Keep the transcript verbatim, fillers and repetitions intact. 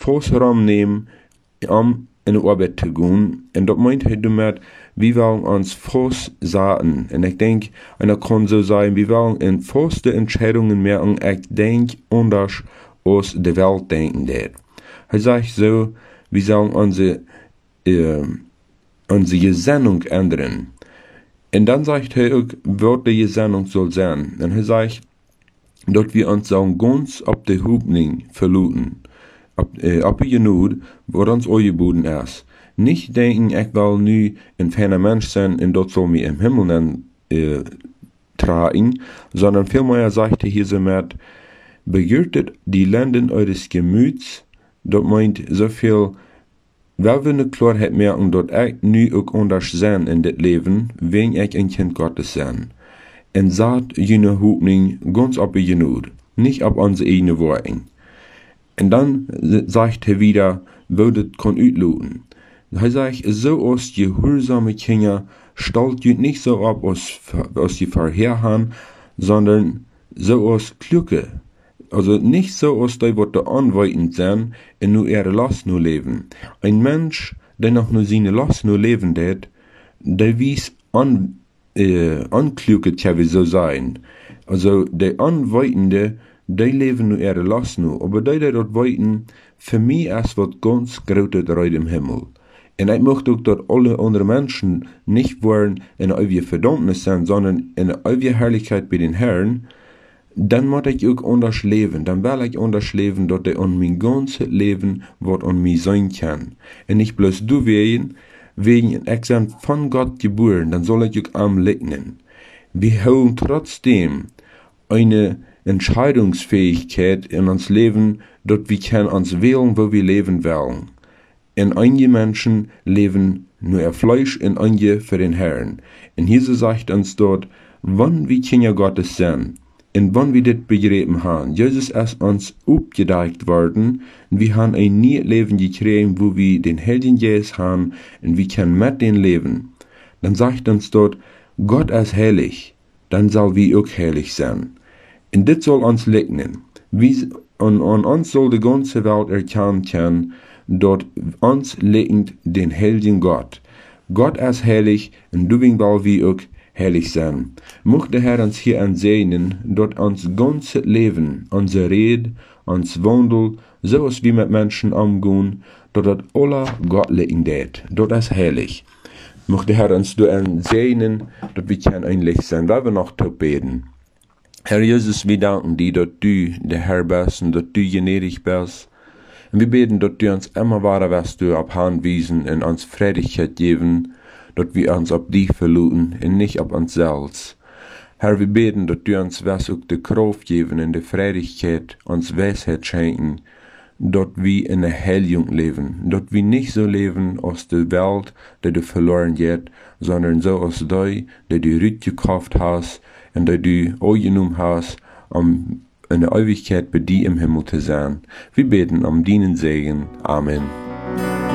Vorraum nehmen, um in de Arbeit te gaan. En dat meint hij damit, wir wollen uns Fuß sagen. Und ich denke, einer kann so sagen, wir wollen in feste Entscheidungen machen, ich denke, anders als die Welt denken wird. Er sagt so, wir sollen unsere, äh, unsere Gesinnung ändern. Und dann sagt er auch, was die Gesinnung soll sein. Und er sagt, dass wir uns sollen ganz auf die Hoffnung verlassen. Op, äh, op je nood, wat ons angeboten is. Nicht denken, ich will nu ein feiner Mensch sein und dort soll mir im Himmel dann, äh, tragen, sondern vielmehr sagt er hier so mit, begürtet die Lenden eures Gemüts, das meint so viel, weil wir eine Klarheit merken, dass ich nu auch anders sein in das Leben, wenn ich ein Kind Gottes sein. Und sagt jene Hoffnung ganz auf je Not, nicht auf unsere eigene Worte. Und dann sagt er wieder, wo das kann auslösen. Er sagt, so als gehorsame Kinder, stellt ihr nicht so ab, als, als die Verherrn, sondern so als Kluge. Also nicht so als die, die da anweitend sind, und nur ihre Last nur leben. Ein Mensch, der noch nur seine Last nur leben wird, der wies an, äh, ankluge, tja, wie so sein. Also der Anweitende, die leben nur ihre Last nur, aber die, die dort weiten, für mich ist was ganz Großes reut im Himmel. Und ich möchte auch, dass alle andere Menschen nicht wollen in der ewigen Verdammnis sein, sondern in der ewigen Herrlichkeit bei den Herrn. Dann muss ich auch anders leben, dann will ich anders leben, dass ich an mein ganzes Leben, was an mir sein kann. Und nicht bloß du wegen, wegen ich bin von Gott geboren, dann soll ich auch am Legnen. Wir haben trotzdem eine Entscheidungsfähigkeit in uns Leben, dass wir können uns wählen, wo wir leben wollen. Und einige Menschen leben nur ihr Fleisch und einige für den Herrn. Und Jesus sagt uns dort, wann wir Kinder Gottes sind, und wann wir das begriffen haben. Jesus ist uns aufgedeckt worden, und wir haben ein neues Leben gekriegt, wo wir den Heiligen Geist haben, und wir können mit dem leben. Dann sagt uns dort, Gott ist heilig, dann soll wir auch heilig sein. Und das soll uns legnen. Und an uns soll die ganze Welt erkennen können, dort uns liegt den heiligen Gott. Gott ist heilig, und deswegen wollen wir auch heilig sein. Möchte der Herr uns hier ansehen, dort uns ganze Leben, unsere Rede, uns Wandel, so als wir mit Menschen umgehen, dort das alle Gott liegen wird. Dort ist heilig. Möchte der Herr uns ansehen, dort wir können eigentlich sein, weil wir noch beten. Herr Jesus, wir danken dir, dass du der Herr bist und dass du gnädig bist. Und wir beten, dass du uns immer weiter wirst du abhanwiesen und uns Freudigkeit geben, dass wir uns auf dich verlassen und nicht auf uns selbst. Herr, wir beten, dass du uns wirst auch die Kraft geben und die Freudigkeit, uns Weisheit schenken, dass wir in der Heiligung leben, dass wir nicht so leben aus der Welt, die du verloren geht, sondern so aus der, die du Rüt gekauft hast, und dass du angenommen hast, um in der Ewigkeit bei dir im Himmel zu sein. Wir beten um deinen Segen. Amen.